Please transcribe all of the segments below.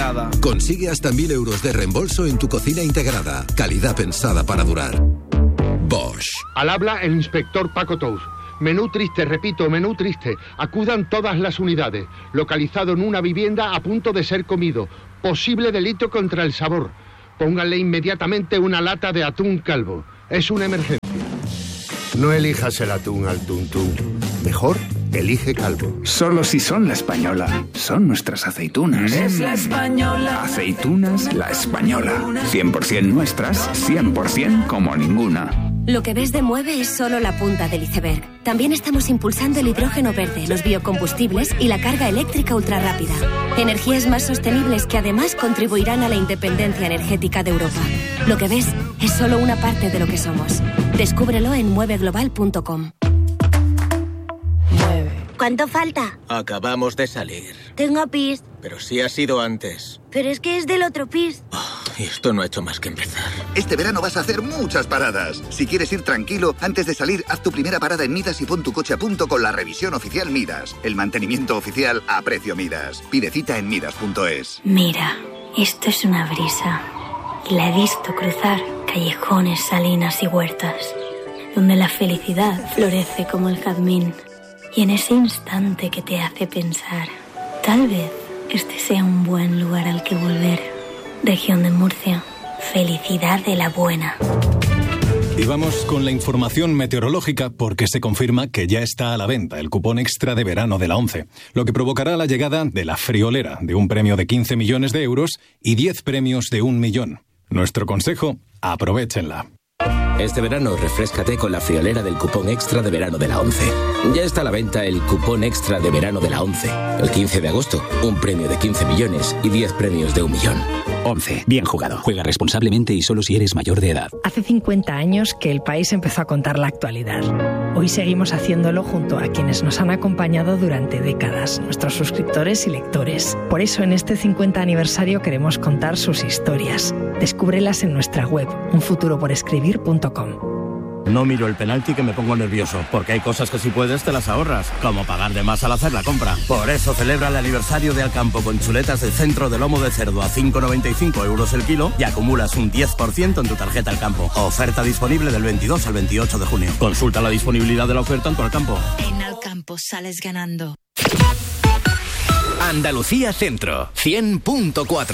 integrada. Consigue hasta 1.000 euros de reembolso en tu cocina integrada. Calidad pensada para durar. Bosch. Al habla el inspector Paco Tous. Menú triste, repito, menú triste. Acudan todas las unidades. Localizado en una vivienda a punto de ser comido. Posible delito contra el sabor. Pónganle inmediatamente una lata de atún calvo. Es una emergencia. No elijas el atún al tuntún. Mejor, elige calvo. Solo si son La Española. Son nuestras aceitunas. Es La Española. Aceitunas La Española. 100% nuestras, 100% como ninguna. Lo que ves de Mueve es solo la punta del iceberg. También estamos impulsando el hidrógeno verde, los biocombustibles y la carga eléctrica ultrarrápida. Energías más sostenibles que además contribuirán a la independencia energética de Europa. Lo que ves es solo una parte de lo que somos. Descúbrelo en mueveglobal.com. ¿Cuánto falta? Acabamos de salir. Tengo pis. Pero sí ha sido antes. Pero es que es del otro pis. Y esto no ha hecho más que empezar. Este verano vas a hacer muchas paradas. Si quieres ir tranquilo, antes de salir, haz tu primera parada en Midas y pon tu coche a punto con la revisión oficial Midas. El mantenimiento oficial a precio Midas. Pide cita en midas.es. Mira, esto es una brisa. Y la he visto cruzar callejones, salinas y huertas, donde la felicidad florece como el jazmín. Y en ese instante que te hace pensar, tal vez este sea un buen lugar al que volver. Región de Murcia, felicidad de la buena. Y vamos con la información meteorológica porque se confirma que ya está a la venta el cupón extra de verano de la ONCE, lo que provocará la llegada de la friolera de un premio de 15 millones de euros y 10 premios de 1 millón. Nuestro consejo, aprovéchenla. Este verano refréscate con la friolera del cupón extra de verano de la ONCE. Ya está a la venta el cupón extra de verano de la ONCE. El 15 de agosto, un premio de 15 millones y 10 premios de 1 millón. ONCE, bien jugado. Juega responsablemente y solo si eres mayor de edad. Hace 50 años que el país empezó a contar la actualidad. Hoy seguimos haciéndolo junto a quienes nos han acompañado durante décadas, nuestros suscriptores y lectores. Por eso en este 50 aniversario queremos contar sus historias. Descúbrelas en nuestra web, unfuturoporescribir.com. No miro el penalti que me pongo nervioso, porque hay cosas que si puedes te las ahorras, como pagar de más al hacer la compra. Por eso celebra el aniversario de Alcampo con chuletas de centro de lomo de cerdo a 5,95 euros el kilo y acumulas un 10% en tu tarjeta Alcampo. Oferta disponible del 22 al 28 de junio. Consulta la disponibilidad de la oferta en tu Alcampo. En Alcampo sales ganando. Andalucía Centro, 100.4.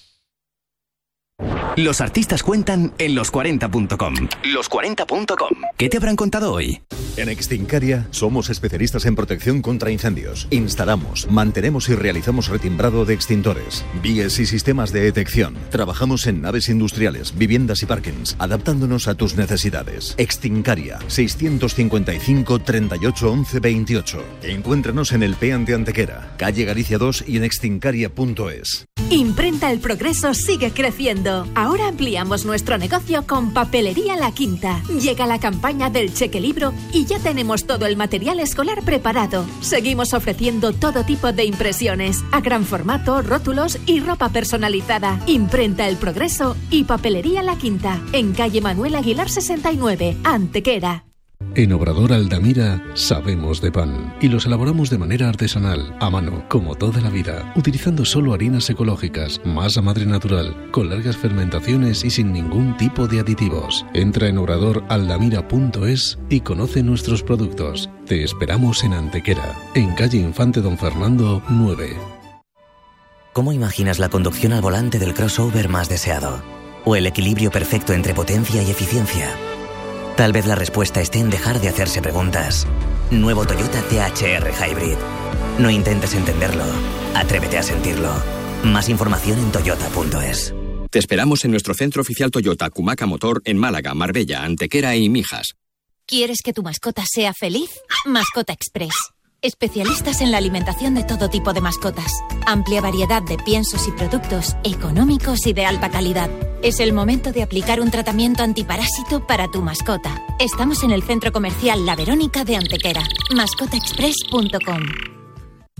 Los artistas cuentan en los40.com. Los40.com. ¿Qué te habrán contado hoy? En Extincaria somos especialistas en protección contra incendios. Instalamos, mantenemos y realizamos retimbrado de extintores, vías y sistemas de detección. Trabajamos en naves industriales, viviendas y parkings, adaptándonos a tus necesidades. Extincaria, 655 38 11 28. Encuéntranos en el PEAN de Antequera, calle Galicia 2 y en extincaria.es. Imprenta El Progreso sigue creciendo. Ahora ampliamos nuestro negocio con Papelería La Quinta. Llega la campaña del cheque libro y ya tenemos todo el material escolar preparado. Seguimos ofreciendo todo tipo de impresiones, a gran formato, rótulos y ropa personalizada. Imprenta El Progreso y Papelería La Quinta, en calle Manuel Aguilar 69, Antequera. En Obrador Aldamira sabemos de pan y los elaboramos de manera artesanal, a mano, como toda la vida, utilizando solo harinas ecológicas, masa madre natural, con largas fermentaciones y sin ningún tipo de aditivos. Entra en obradoraldamira.es y conoce nuestros productos. Te esperamos en Antequera, en calle Infante Don Fernando 9. ¿Cómo imaginas la conducción al volante del crossover más deseado? ¿O el equilibrio perfecto entre potencia y eficiencia? Tal vez la respuesta esté en dejar de hacerse preguntas. Nuevo Toyota THR Hybrid. No intentes entenderlo, atrévete a sentirlo. Más información en toyota.es. Te esperamos en nuestro centro oficial Toyota Cumaca Motor en Málaga, Marbella, Antequera y Mijas. ¿Quieres que tu mascota sea feliz? Mascota Express. Especialistas en la alimentación de todo tipo de mascotas. Amplia variedad de piensos y productos económicos y de alta calidad. Es el momento de aplicar un tratamiento antiparásito para tu mascota. Estamos en el Centro Comercial La Verónica de Antequera. Mascotaexpress.com.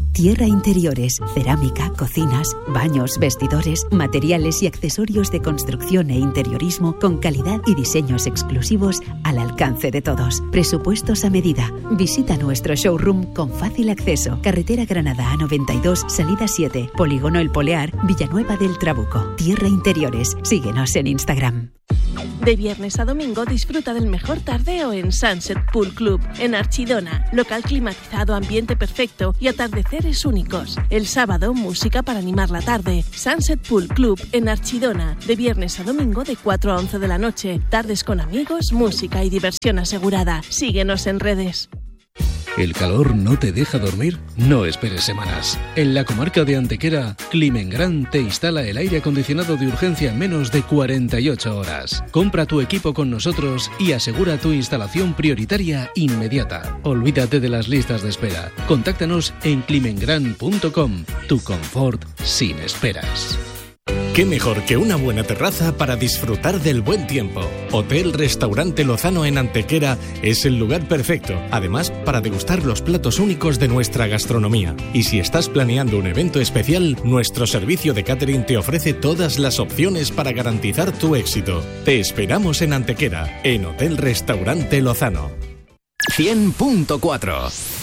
Tierra Interiores, cerámica, cocinas, baños, vestidores, materiales y accesorios de construcción e interiorismo con calidad y diseños exclusivos al alcance de todos. Presupuestos a medida. Visita nuestro showroom con fácil acceso. Carretera Granada A92, salida 7, Polígono El Polear, Villanueva del Trabuco. Tierra Interiores. Síguenos en Instagram. De viernes a domingo disfruta del mejor tardeo en Sunset Pool Club, en Archidona. Local climatizado, ambiente perfecto y atardeceres únicos. El sábado, música para animar la tarde. Sunset Pool Club en Archidona. De viernes a domingo de 4 a 11 de la noche. Tardes con amigos, música y diversión asegurada. Síguenos en redes. ¿El calor no te deja dormir? No esperes semanas. En la comarca de Antequera, Climengrán te instala el aire acondicionado de urgencia en menos de 48 horas. Compra tu equipo con nosotros y asegura tu instalación prioritaria inmediata. Olvídate de las listas de espera. Contáctanos en climengrán.com. Tu confort sin esperas. ¿Qué mejor que una buena terraza para disfrutar del buen tiempo? Hotel Restaurante Lozano en Antequera es el lugar perfecto, además para degustar los platos únicos de nuestra gastronomía. Y si estás planeando un evento especial, nuestro servicio de catering te ofrece todas las opciones para garantizar tu éxito. Te esperamos en Antequera, en Hotel Restaurante Lozano. 100.4